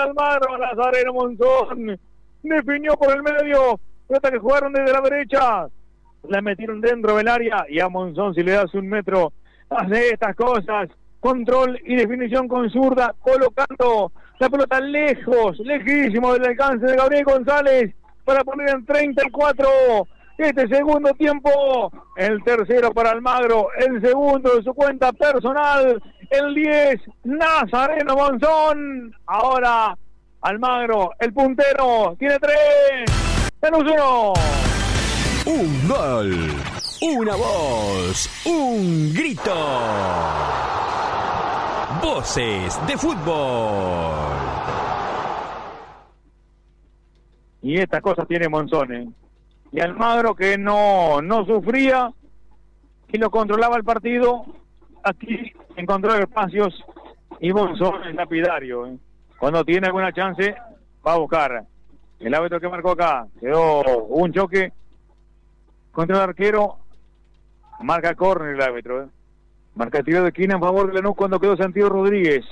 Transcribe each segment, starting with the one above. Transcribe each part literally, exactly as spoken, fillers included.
Almagro. Nazareno Monzón definió por el medio, hasta que jugaron desde la derecha, la metieron dentro del área, y a Monzón, si le das un metro, hace estas cosas, control y definición con zurda, colocando la pelota lejos, lejísimo del alcance de Gabriel González, para poner en treinta y cuatro este segundo tiempo, el tercero para Almagro, el segundo de su cuenta personal, el diez, Nazareno Monzón. Ahora Almagro, el puntero, tiene tres, menos uno. Un gol, una voz, un grito. Voces de fútbol. Y estas cosas tiene Monzón, ¿eh? Y Almagro, que no, no sufría, que lo controlaba el partido, aquí encontró espacios, y Monzón es lapidario, ¿eh? Cuando tiene alguna chance va a buscar. El árbitro que marcó acá, quedó un choque contra el arquero, marca córner el árbitro, ¿eh? Marca el tiro de esquina en favor de Lanús cuando quedó Santiago Rodríguez.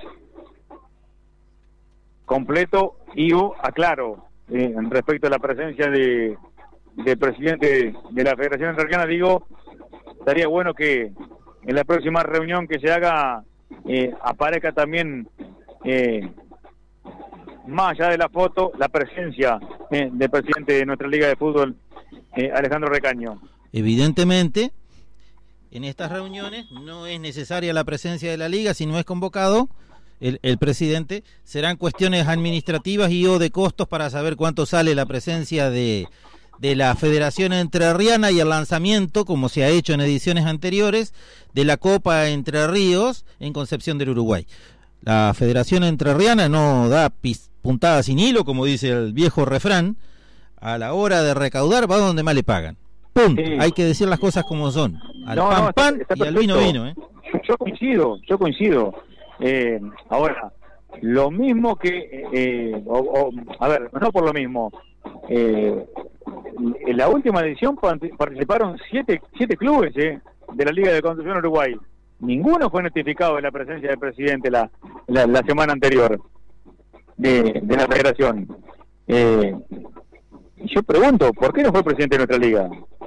Completo, y yo aclaro, eh, respecto a la presencia de del presidente de la Federación Entrerriana, digo, estaría bueno que en la próxima reunión que se haga eh, aparezca también, eh, más allá de la foto, la presencia eh, del presidente de nuestra Liga de Fútbol, eh, Alejandro Recaño. Evidentemente, en estas reuniones no es necesaria la presencia de la Liga, si no es convocado el, el presidente. Serán cuestiones administrativas y o de costos para saber cuánto sale la presencia de de la Federación Entrerriana y el lanzamiento, como se ha hecho en ediciones anteriores, de la Copa Entre Ríos en Concepción del Uruguay. La Federación Entrerriana no da pis, puntada sin hilo, como dice el viejo refrán. A la hora de recaudar va donde más le pagan. Punto. Sí. Hay que decir las cosas como son. Al no, pan no, pan está, está y al vino vino. ¿eh? Yo coincido, yo coincido. Eh, ahora, lo mismo que... Eh, o, o, a ver, no por lo mismo... Eh, en la última edición participaron siete, siete clubes eh, de la Liga de Concepción Uruguay. Ninguno fue notificado de la presencia del presidente la, la, la semana anterior de, de la federación. Eh, yo pregunto, ¿por qué no fue el presidente de nuestra liga?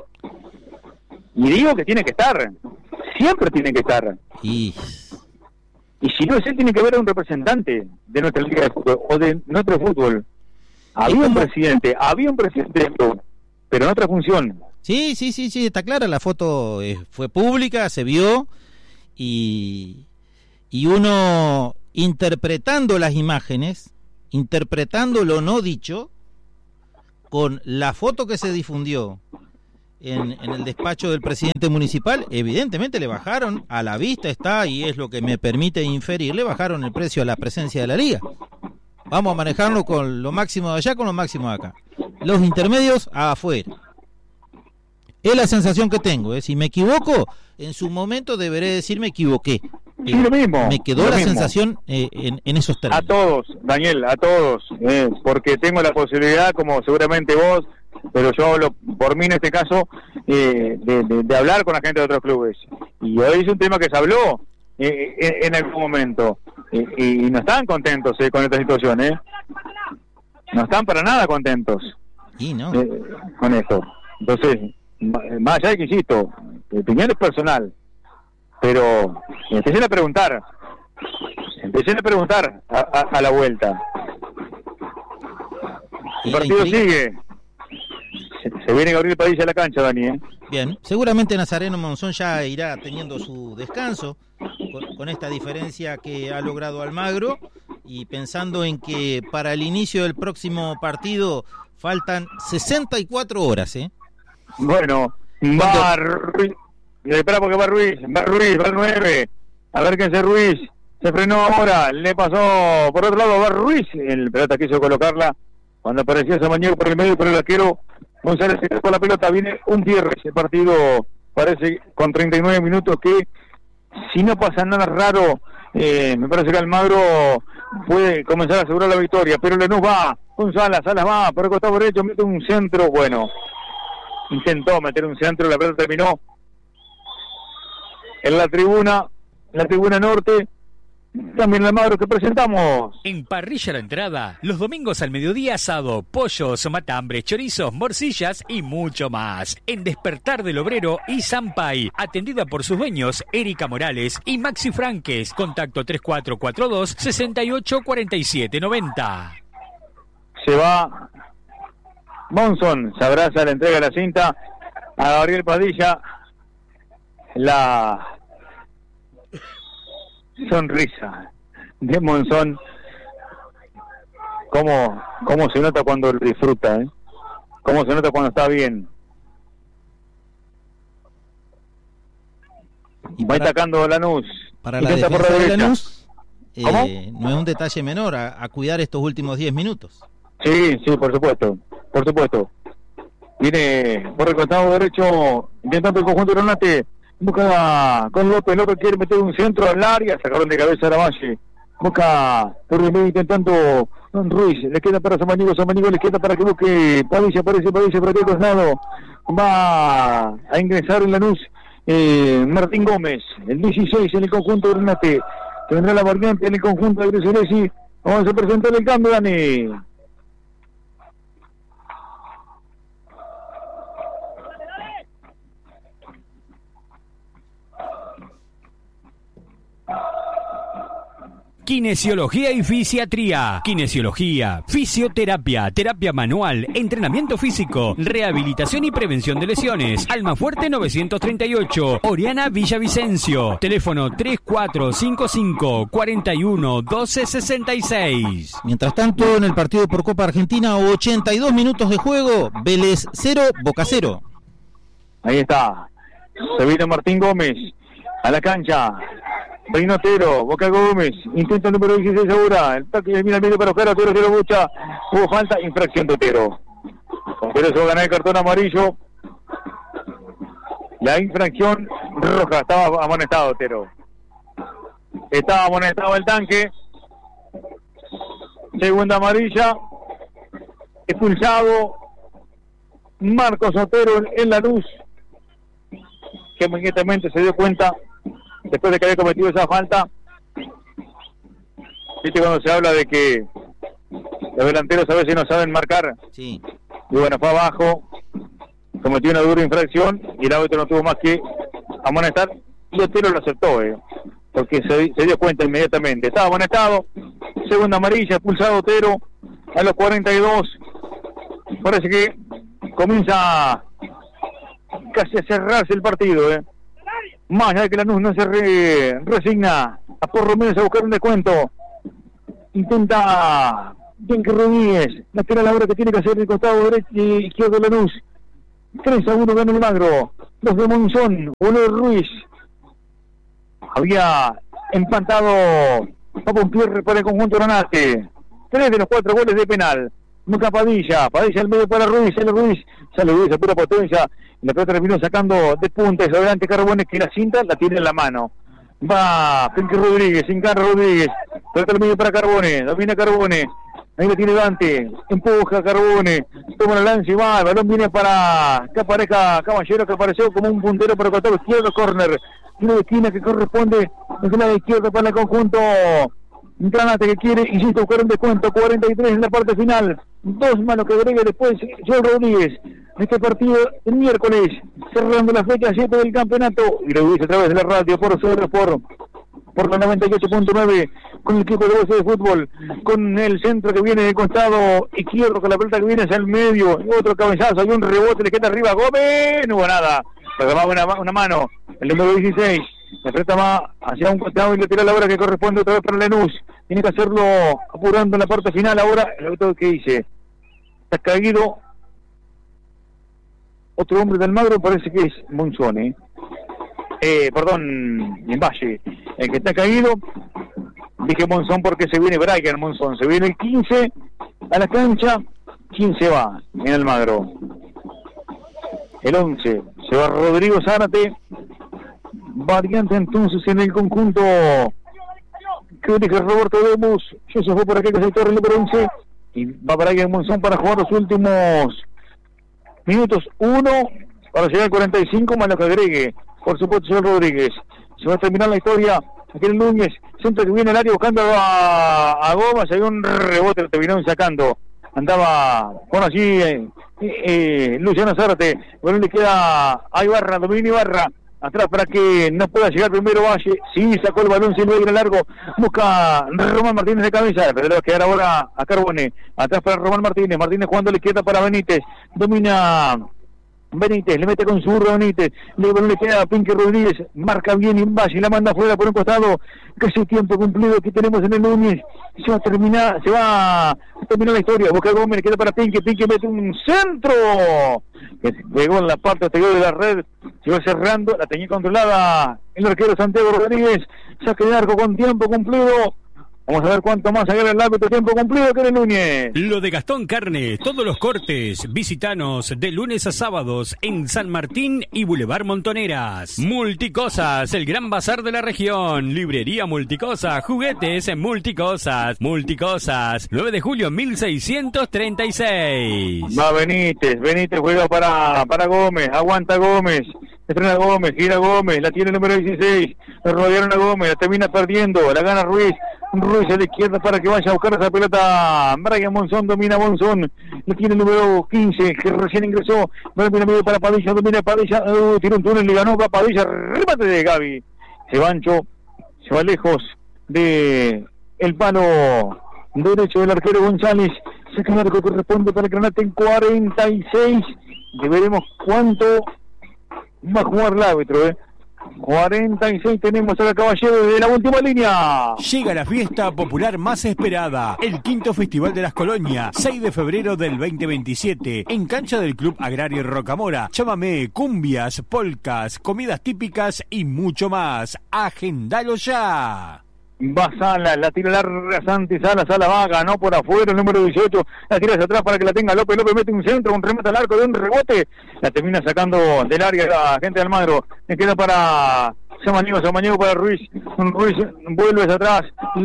Y digo que tiene que estar, siempre tiene que estar. Y, y si no es él, tiene que haber un representante de nuestra liga de fútbol o de nuestro fútbol. Había un presidente, había un presidente, pero en otra función. Sí, sí, sí, sí, está clara, la foto eh, fue pública, se vio, y, y uno interpretando las imágenes, interpretando lo no dicho, con la foto que se difundió en, en el despacho del presidente municipal, evidentemente le bajaron, a la vista está, y es lo que me permite inferir, le bajaron el precio a la presencia de la liga. Vamos a manejarlo con lo máximo de allá, con lo máximo de acá. Los intermedios afuera. Es la sensación que tengo, ¿eh? Si me equivoco, en su momento deberé decir me equivoqué. Sí, lo mismo. Me quedó la mismo. sensación eh, en, en esos términos. A todos, Daniel, a todos, eh, porque tengo la posibilidad, como seguramente vos, pero yo hablo por mí en este caso, eh, de, de, de hablar con la gente de otros clubes. Y hoy es un tema que se habló eh, en, en algún momento. Y, y no están contentos eh, con esta situación, ¿eh? No están para nada contentos y no. eh, con esto. Entonces, más allá de que insisto, mi opinión es personal, pero empecé a preguntar, empecé a preguntar a, a, a la vuelta. El partido sigue. Se, se viene Gabriel Padilla a la cancha, Dani, ¿eh? Bien, seguramente Nazareno Monzón ya irá teniendo su descanso con, con esta diferencia que ha logrado Almagro, y pensando en que para el inicio del próximo partido faltan sesenta y cuatro horas, ¿eh? Bueno, va Ruiz, espera porque va Ruiz, va Ruiz, va el nueve, a ver qué hace Ruiz, se frenó ahora, le pasó por otro lado, va Ruiz, el pelota quiso colocarla, cuando apareció Samaniego por el medio, por el arquero González se con la pelota, viene un cierre, ese partido parece con treinta y nueve minutos que, si no pasa nada raro, eh, me parece que Almagro puede comenzar a asegurar la victoria, pero Lanús va, González, Salas va, por el costado derecho, mete un centro, bueno, intentó meter un centro, la pelota terminó en la tribuna, en la tribuna norte, también el Almagro que presentamos. En Parrilla La Entrada, los domingos al mediodía asado, pollos, matambre, chorizos, morcillas y mucho más. En Despertar del Obrero y Sampay, atendida por sus dueños Erika Morales y Maxi Franques. Contacto tres cuatro cuatro dos, seis ocho cuatro siete nueve cero. Se va Monzón, se abraza, le entrega la cinta a Gabriel Padilla. La sonrisa de Monzón, cómo, cómo se nota cuando disfruta, ¿eh? Cómo se nota cuando está bien. Y va atacando Lanús. Para la defensa por la de Lanús, eh, no es un detalle menor a, a cuidar estos últimos diez minutos. Sí, sí, por supuesto, por supuesto. Viene por el costado derecho, intentando el conjunto de Granate. Busca con López, López quiere meter un centro al área, sacaron de cabeza a la Valle. Busca por el medio intentando Don Ruiz, le queda para Samanigo, Samanigo le queda para que busque Padilla, aparece Padilla por aquel costado. Va a ingresar en Lanús eh, Martín Gómez, el dieciséis en el conjunto de Granate. Tendrá la variante en el conjunto de Gresolesi. Vamos a presentar el cambio, Dani. Kinesiología y fisiatría. Kinesiología, fisioterapia, terapia manual, entrenamiento físico, rehabilitación y prevención de lesiones. Almafuerte novecientos treinta y ocho, Oriana Villavicencio. Teléfono tres cuatro cinco cinco, cuatro uno, uno dos seis seis. Mientras tanto, en el partido por Copa Argentina, ochenta y dos minutos de juego, Vélez cero, Boca cero. Ahí está. Se viene Martín Gómez a la cancha. Reino Otero, Boca Gómez, intenta el número dieciséis ahora, el toque mira el medio para Oscar, Otero se lo bucha, hubo falta, infracción de Otero. Otero se va a ganar el cartón amarillo. La infracción roja, estaba amonestado Otero. Estaba amonestado el tanque. Segunda amarilla. Expulsado Marcos Otero en, en Lanús, que inmediatamente se dio cuenta después de que había cometido esa falta. Viste cuando se habla de que los delanteros a veces no saben marcar. Sí. Y bueno, fue abajo, cometió una dura infracción y el árbitro no tuvo más que amonestar y Otero lo aceptó, eh, porque se, se dio cuenta inmediatamente. Estaba amonestado, segunda amarilla, expulsado Otero a los cuarenta y dos. Parece que comienza casi a cerrarse el partido, eh. Más allá de que Lanús no se re, resigna a por lo menos a buscar un descuento. Intenta Bianchi Rodríguez, la espera la hora que tiene que hacer en el costado derecho y izquierdo de Lanús. tres a uno gana el Magro. Los de Monzón, Olor Ruiz. Había empatado Papo Pierre para el conjunto Granate. Tres de los cuatro goles de penal. Nunca Padilla, Padilla al medio para Ruiz, sale Ruiz, sale Ruiz a pura potencia. La pelota terminó sacando de punta hacia adelante Carbones, que la cinta la tiene en la mano. Va Bianchi Rodríguez, sin Carlos Rodríguez, pelota al medio para Carbones, domina Carbones, ahí la tiene Dante, empuja Carbones, toma la lanza y va, el balón viene para que aparezca Caballero, que apareció como un puntero para el costado izquierdo, córner, tiro de esquina que corresponde desde la izquierda para el conjunto Granate, que quiere, insisto, buscar un descuento, cuarenta y tres en la parte final, dos manos que agrega después Joel Rodríguez. Este partido el miércoles, cerrando la fecha siete del campeonato, y lo dice a través de la radio por sobre por por la noventa y ocho punto nueve, con el equipo de base de fútbol, con el centro que viene del costado izquierdo, con la pelota que viene hacia el medio, y otro cabezazo, hay un rebote, le queda arriba Gómez, no hubo nada, reclamaba una, una mano, el número dieciséis, la pelota va hacia un costado y le tira la hora que corresponde otra vez para Lanús, tiene que hacerlo apurando en la parte final. Ahora, el auto que dice, está caído otro hombre del Magro, parece que es Monzón, eh. Eh, perdón, en Valle, el que está caído, dije Monzón porque se viene Brian Monzón, se viene el quince a la cancha. ¿Quién se va en el Magro? El once, se va Rodrigo Zárate, variante entonces en el conjunto que dije Roberto Demos, yo se fue por aquel sector el número once, y va Brian Monzón para jugar los últimos minutos, uno para llegar al cuarenta y cinco más lo que agregue, por supuesto, Joel Rodríguez. Se va a terminar la historia aquí en Núñez, centro que viene al área buscando a, a Gómez, hay un rebote, lo terminaron sacando, andaba, bueno, allí eh, eh, Luciano Zárate, bueno, le queda a Ibarra, dominio Ibarra, atrás para que no pueda llegar primero Valle, sí, sacó el balón, Silvia y largo, busca Román Martínez de cabeza, pero le va a quedar ahora a Carbone, atrás para Román Martínez, Martínez jugando a la izquierda para Benítez, domina Benítez, le mete con zurdo Benítez, luego le queda a Pinky Rodríguez, marca bien y Valle, la manda afuera por un costado, casi tiempo cumplido que tenemos en el Núñez, se va a terminar, se va a terminar la historia, busca Gómez, le queda para Pinky, Pinky mete un centro, que pegó en la parte exterior de la red, se va cerrando, la tenía controlada el arquero Santiago Rodríguez, saque de arco con tiempo cumplido. Vamos a ver cuánto más agrega el árbitro, tiempo cumplido que el Núñez. Lo de Gastón Carne, todos los cortes, visitanos de lunes a sábados en San Martín y Boulevard Montoneras. Multicosas, el gran bazar de la región. Librería Multicosas, juguetes en Multicosas. Multicosas, nueve de julio mil seiscientos treinta y seis. Va Benítez, Benítez juega para, para Gómez, aguanta Gómez. Estrena Gómez, gira Gómez, la tiene el número dieciséis, le rodearon a Gómez, la termina perdiendo, la gana Ruiz, Ruiz a la izquierda para que vaya a buscar esa pelota, Brian Monzón, domina Monzón, le tiene el número quince, que recién ingresó, domina medio para Padilla, domina Padilla, uh, tira un túnel, le ganó a Padilla, remate de Gaby, se va ancho, se va lejos de el palo derecho del arquero González, saca el arco que corresponde para Granate en cuarenta y seis, y veremos cuánto va a jugar el árbitro, ¿eh? cuarenta y seis tenemos a la Caballero desde la última línea. Llega la fiesta popular más esperada, el quinto Festival de las Colonias, seis de febrero del veinte veintisiete, en cancha del Club Agrario Rocamora. Chamamé, cumbias, polcas, comidas típicas y mucho más. Agendalo ya. Va Salas, la tira larga Santi Salas, Salas va, ganó por afuera el número dieciocho, la tira hacia atrás para que la tenga López, López mete un centro, un remate al arco de un rebote, la termina sacando del área la gente de Almagro, le queda para Samaniego, Samaniego para Ruiz, Ruiz vuelve hacia atrás,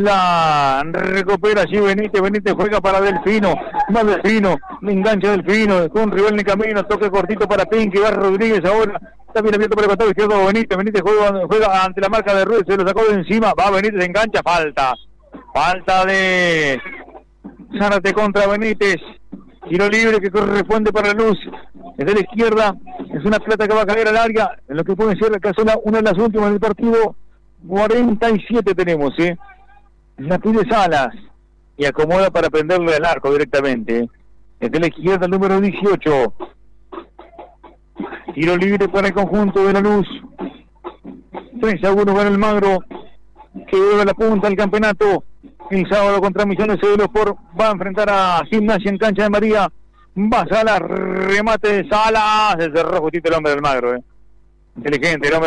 la recupera allí Benítez, Benítez juega para Delfino, va Delfino, engancha Delfino, con rival en el camino, toque cortito para Pinky, va Rodríguez ahora, está bien abierto por el costado izquierdo Benítez, Benítez juega, juega ante la marca de Ruiz, se lo sacó de encima, va Benítez, engancha, falta, falta de Zárate contra Benítez, tiro libre que corresponde para Luz, desde la izquierda, es una pelota que va a caer al área, en lo que puede ser la casona, una de las últimas del partido, cuarenta y siete tenemos, ¿eh? La pide Salas, y acomoda para prenderle al arco directamente, ¿eh? Desde la izquierda el número dieciocho, tiro libre para el conjunto de la Luz, tres a uno para el Magro, que vuelve a la punta del campeonato, el sábado contra Misiones de los por va a enfrentar a Gimnasia en cancha de María, va Salas, remate de Salas, se cerró justito el hombre del Magro, eh. Inteligente el hombre